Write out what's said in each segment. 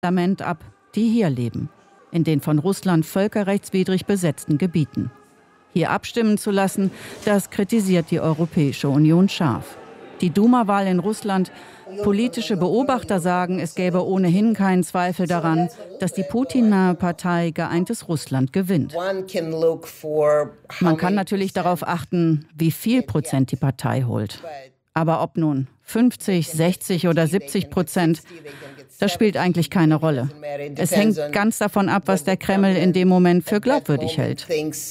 Parlament ab, die hier leben, in den von Russland völkerrechtswidrig besetzten Gebieten. Hier abstimmen zu lassen, das kritisiert die Europäische Union scharf. Die Duma-Wahl in Russland, politische Beobachter sagen, es gäbe ohnehin keinen Zweifel daran, dass die Putin-nahe Partei Geeintes Russland gewinnt. Man kann natürlich darauf achten, wie viel Prozent die Partei holt. Aber ob nun 50, 60 oder 70%, das spielt eigentlich keine Rolle. Es hängt ganz davon ab, was der Kreml in dem Moment für glaubwürdig hält.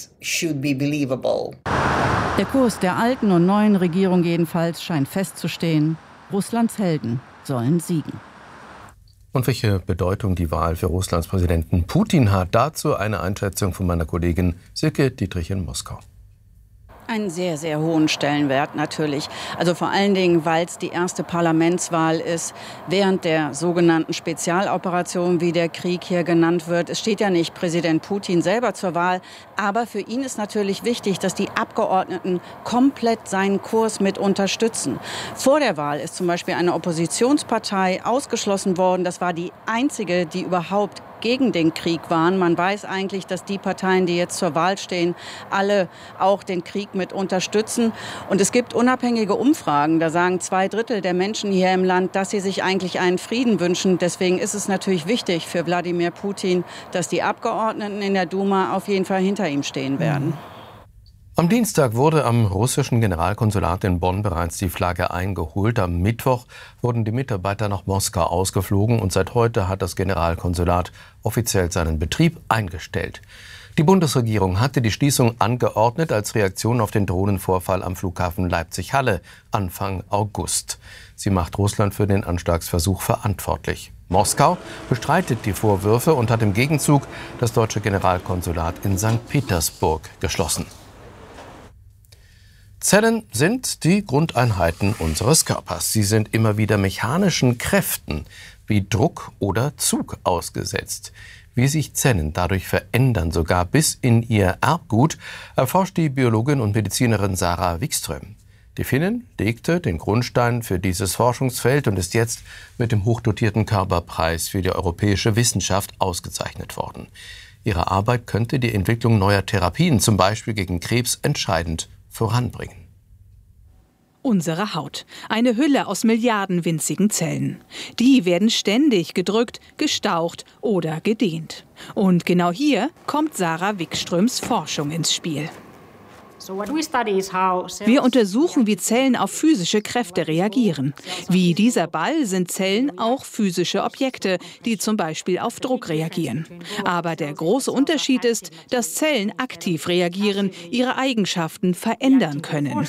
Der Kurs der alten und neuen Regierung jedenfalls scheint festzustehen. Russlands Helden sollen siegen. Und welche Bedeutung die Wahl für Russlands Präsidenten Putin hat, dazu eine Einschätzung von meiner Kollegin Silke Dietrich in Moskau. Einen sehr, sehr hohen Stellenwert natürlich. Also vor allen Dingen, weil es die erste Parlamentswahl ist, während der sogenannten Spezialoperation, wie der Krieg hier genannt wird. Es steht ja nicht Präsident Putin selber zur Wahl, aber für ihn ist natürlich wichtig, dass die Abgeordneten komplett seinen Kurs mit unterstützen. Vor der Wahl ist zum Beispiel eine Oppositionspartei ausgeschlossen worden. Das war die einzige, die überhaupt gegen den Krieg waren. Man weiß eigentlich, dass die Parteien, die jetzt zur Wahl stehen, alle auch den Krieg mit unterstützen. Und es gibt unabhängige Umfragen, da sagen 2/3 der Menschen hier im Land, dass sie sich eigentlich einen Frieden wünschen. Deswegen ist es natürlich wichtig für Wladimir Putin, dass die Abgeordneten in der Duma auf jeden Fall hinter ihm stehen werden. Am Dienstag wurde am russischen Generalkonsulat in Bonn bereits die Flagge eingeholt. Am Mittwoch wurden die Mitarbeiter nach Moskau ausgeflogen und seit heute hat das Generalkonsulat offiziell seinen Betrieb eingestellt. Die Bundesregierung hatte die Schließung angeordnet als Reaktion auf den Drohnenvorfall am Flughafen Leipzig-Halle Anfang August. Sie macht Russland für den Anschlagsversuch verantwortlich. Moskau bestreitet die Vorwürfe und hat im Gegenzug das deutsche Generalkonsulat in St. Petersburg geschlossen. Zellen sind die Grundeinheiten unseres Körpers. Sie sind immer wieder mechanischen Kräften wie Druck oder Zug ausgesetzt. Wie sich Zellen dadurch verändern, sogar bis in ihr Erbgut, erforscht die Biologin und Medizinerin Sara Wikström. Die Finnin legte den Grundstein für dieses Forschungsfeld und ist jetzt mit dem hochdotierten Körperpreis für die europäische Wissenschaft ausgezeichnet worden. Ihre Arbeit könnte die Entwicklung neuer Therapien, zum Beispiel gegen Krebs, entscheidend voranbringen. Unsere Haut. Eine Hülle aus Milliarden winzigen Zellen. Die werden ständig gedrückt, gestaucht oder gedehnt. Und genau hier kommt Sara Wikströms Forschung ins Spiel. Wir untersuchen, wie Zellen auf physische Kräfte reagieren. Wie dieser Ball sind Zellen auch physische Objekte, die zum Beispiel auf Druck reagieren. Aber der große Unterschied ist, dass Zellen aktiv reagieren, ihre Eigenschaften verändern können.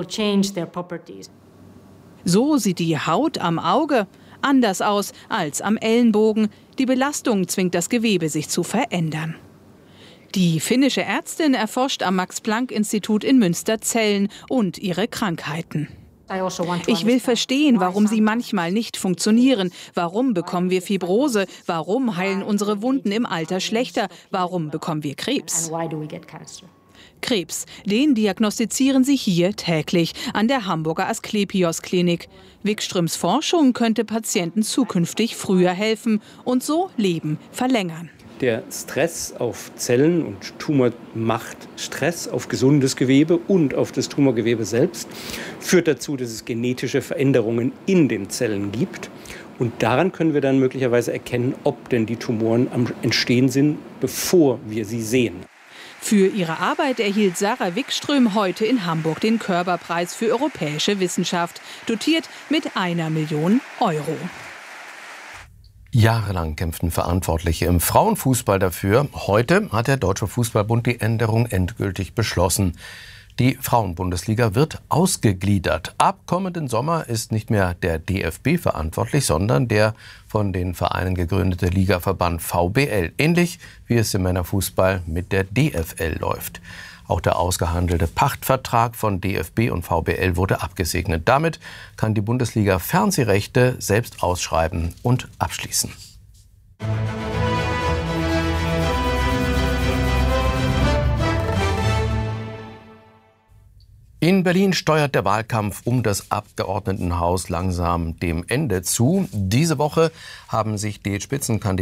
So sieht die Haut am Auge anders aus als am Ellenbogen. Die Belastung zwingt das Gewebe, sich zu verändern. Die finnische Ärztin erforscht am Max-Planck-Institut in Münster Zellen und ihre Krankheiten. Ich will verstehen, warum sie manchmal nicht funktionieren. Warum bekommen wir Fibrose? Warum heilen unsere Wunden im Alter schlechter? Warum bekommen wir Krebs? Krebs, den diagnostizieren sie hier täglich an der Hamburger Asklepios-Klinik. Wikströms Forschung könnte Patienten zukünftig früher helfen und so Leben verlängern. Der Stress auf Zellen und Tumor macht Stress auf gesundes Gewebe und auf das Tumorgewebe selbst, führt dazu, dass es genetische Veränderungen in den Zellen gibt. Und daran können wir dann möglicherweise erkennen, ob denn die Tumoren am Entstehen sind, bevor wir sie sehen. Für ihre Arbeit erhielt Sara Wikström heute in Hamburg den Körperpreis für europäische Wissenschaft, dotiert mit 1 Million Euro. Jahrelang kämpften Verantwortliche im Frauenfußball dafür. Heute hat der Deutsche Fußballbund die Änderung endgültig beschlossen. Die Frauenbundesliga wird ausgegliedert. Ab kommenden Sommer ist nicht mehr der DFB verantwortlich, sondern der von den Vereinen gegründete Ligaverband VBL. Ähnlich wie es im Männerfußball mit der DFL läuft. Auch der ausgehandelte Pachtvertrag von DFB und VBL wurde abgesegnet. Damit kann die Bundesliga Fernsehrechte selbst ausschreiben und abschließen. In Berlin steuert der Wahlkampf um das Abgeordnetenhaus langsam dem Ende zu. Diese Woche haben sich die Spitzenkandidaten